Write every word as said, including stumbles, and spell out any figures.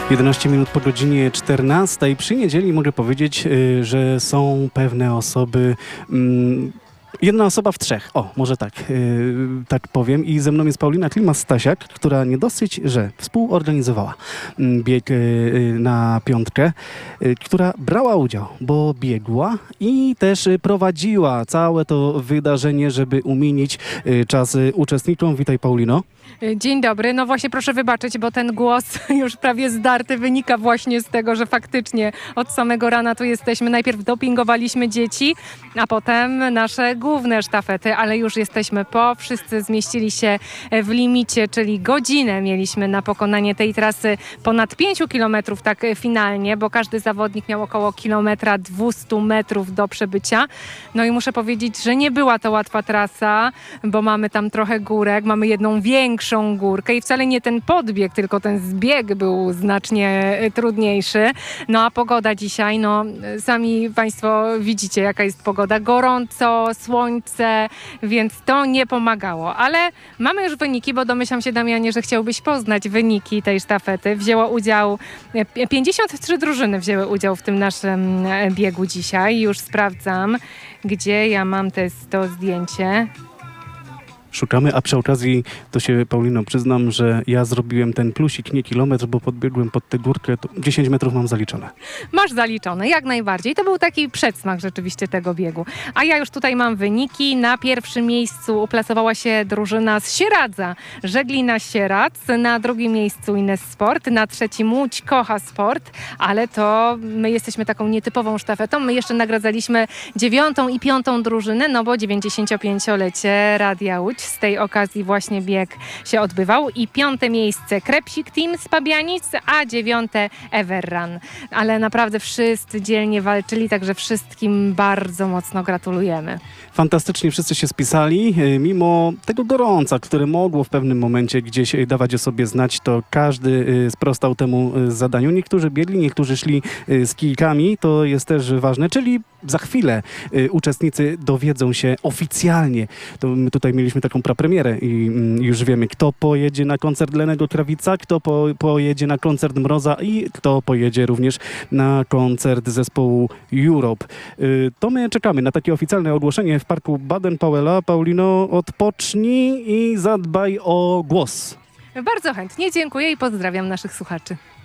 jedenaście minut po godzinie czternastej. Przy niedzieli mogę powiedzieć, y, że są pewne osoby... Mm, Jedna osoba w trzech, o, może tak, yy, tak powiem. I ze mną jest Paulina Klimas-Stasiak, która nie dosyć, że współorganizowała mm, bieg yy, na piątkę, yy, która brała udział, bo biegła i też yy, prowadziła całe to wydarzenie, żeby umienić yy, czas yy, uczestnikom. Witaj, Paulino. Dzień dobry. No właśnie proszę wybaczyć, bo ten głos już prawie zdarty wynika właśnie z tego, że faktycznie od samego rana tu jesteśmy. Najpierw dopingowaliśmy dzieci, a potem nasze główne sztafety, ale już jesteśmy po. Wszyscy zmieścili się w limicie, czyli godzinę mieliśmy na pokonanie tej trasy, ponad pięciu kilometrów tak finalnie, bo każdy zawodnik miał około kilometra dwustu metrów do przebycia. No i muszę powiedzieć, że nie była to łatwa trasa, bo mamy tam trochę górek, mamy jedną większą górkę i wcale nie ten podbieg, tylko ten zbieg był znacznie trudniejszy. No a pogoda dzisiaj, no sami Państwo widzicie, jaka jest pogoda. Gorąco, słońce, więc to nie pomagało. Ale mamy już wyniki, bo domyślam się, Damianie, że chciałbyś poznać wyniki tej sztafety. Wzięło udział, pięćdziesiąt trzy drużyny wzięły udział w tym naszym biegu dzisiaj. Już sprawdzam, gdzie ja mam te, to zdjęcie. Szukamy, a przy okazji to się, Paulino, przyznam, że ja zrobiłem ten plusik, nie kilometr, bo podbiegłem pod tę górkę, to dziesięć metrów mam zaliczone. Masz zaliczone, jak najbardziej. To był taki przedsmak rzeczywiście tego biegu. A ja już tutaj mam wyniki. Na pierwszym miejscu uplasowała się drużyna z Sieradza, Żeglina Sieradz. Na drugim miejscu Ines Sport, na trzecim Łódź Kocha Sport, ale to my jesteśmy taką nietypową sztafetą. My jeszcze nagradzaliśmy dziewiątą i piątą drużynę, no bo dziewięćdziesięciopięciolecie Radia Łódź. Z tej okazji właśnie bieg się odbywał. I piąte miejsce Krepsik Team z Pabianic, a dziewiąte Everrun. Ale naprawdę wszyscy dzielnie walczyli, także wszystkim bardzo mocno gratulujemy. Fantastycznie wszyscy się spisali. Mimo tego gorąca, które mogło w pewnym momencie gdzieś dawać o sobie znać, to każdy sprostał temu zadaniu. Niektórzy biegli, niektórzy szli z kijkami. To jest też ważne, czyli za chwilę uczestnicy dowiedzą się oficjalnie. To my tutaj mieliśmy taką prapremierę i już wiemy, kto pojedzie na koncert Lennego Krawica, kto po, pojedzie na koncert Mroza i kto pojedzie również na koncert zespołu Europe. To my czekamy na takie oficjalne ogłoszenie w parku Baden-Powella. Paulino, odpocznij i zadbaj o głos. Bardzo chętnie dziękuję i pozdrawiam naszych słuchaczy.